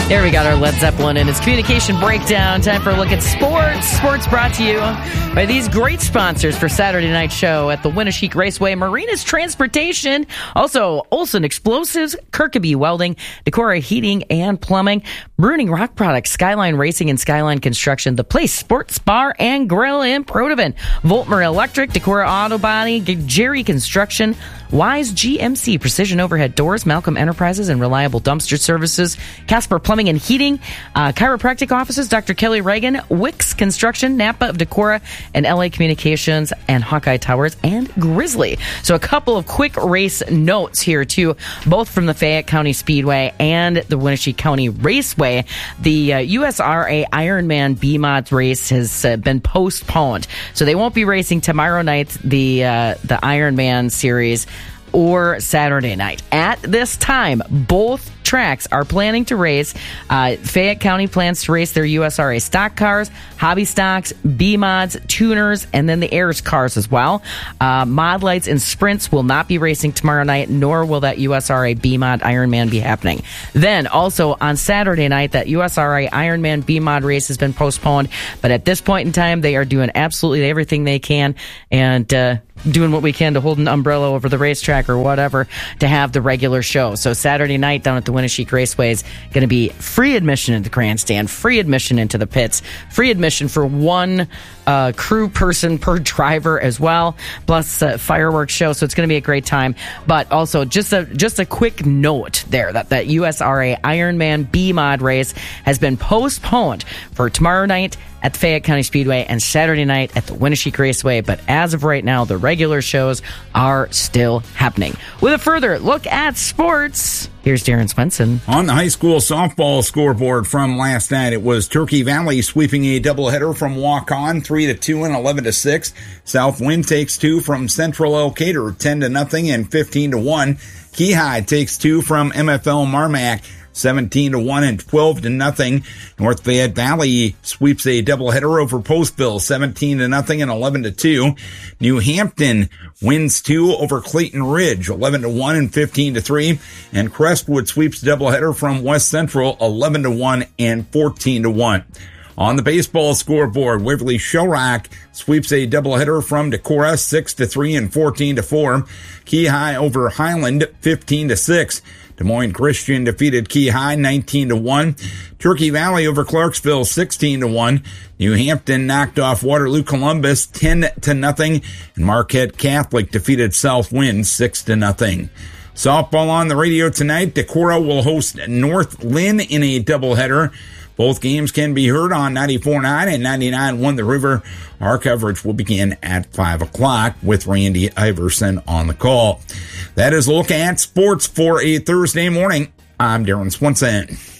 There we got our Led Zeppelin and its communication breakdown. Time for a look at sports. Sports brought to you by these great sponsors for Saturday night show at the Winneshiek Raceway, Marinas Transportation, also Olson Explosives, Kirkaby Welding, Decorah Heating and Plumbing, Bruning Rock Products, Skyline Racing and Skyline Construction, The Place Sports Bar and Grill in Protivin, Voltmer Electric, Decorah Auto Body, Jerry Construction, Wise GMC, Precision Overhead Doors, Malcolm Enterprises and Reliable Dumpster Services, Casper Plumbing and Heating, Chiropractic Offices, Dr. Kelly Reagan, Wicks Construction, Napa of Decorah, and LA Communications, and Hawkeye Towers, and Grizzly. So a couple of quick race notes here, too, both from the Fayette County Speedway and the Winneshiek County Raceway. The USRA Ironman BMOD race has been postponed. So they won't be racing tomorrow night, the Ironman series, or Saturday night. At this time, both tracks are planning to race. Fayette County plans to race their USRA stock cars, hobby stocks, B-mods, tuners, and then the Ayers cars as well. Mod lights and sprints will not be racing tomorrow night, nor will that USRA B-mod Ironman be happening. Then also on Saturday night, that USRA Ironman B-mod race has been postponed, but at this point in time, they are doing absolutely everything they can and doing what we can to hold an umbrella over the racetrack or whatever to have the regular show. So Saturday night down at the Winneshiek Raceway is going to be free admission into the grandstand, free admission into the pits, free admission for one crew person per driver as well, plus fireworks show. So it's going to be a great time. But also just a quick note there that USRA Ironman B-Mod race has been postponed for tomorrow night at the Fayette County Speedway and Saturday night at the Winneshiek Raceway. But as of right now, the regular shows are still happening. With a further look at sports, here's Darren Swenson. On the high school softball scoreboard from last night, it was Turkey Valley sweeping a doubleheader from Walk-On 3-2 and 11-6. Southwind takes 2 from Central Elkader 10-0 and 15-1. Keyhigh takes 2 from MFL Marmac 17-1 and 12-0. North Fayette Valley sweeps a doubleheader over Postville 17-0 and 11-2. New Hampton wins 2 over Clayton Ridge 11-1 and 15-3. And Crestwood sweeps a doubleheader from West Central 11-1 and 14-1. On the baseball scoreboard, Waverly Shellrock sweeps a doubleheader from Decorah 6-3 and 14-4. Keyhigh over Highland 15-6. Des Moines Christian defeated Keyhigh 19-1. Turkey Valley over Clarksville 16-1. New Hampton knocked off Waterloo Columbus 10-0. And Marquette Catholic defeated Southwind 6-0. Softball on the radio tonight. Decorah will host North Lynn in a doubleheader. Both games can be heard on 94.9 and 99.1 The River. Our coverage will begin at 5 o'clock with Randy Iverson on the call. That is a look at sports for a Thursday morning. I'm Darren Swenson.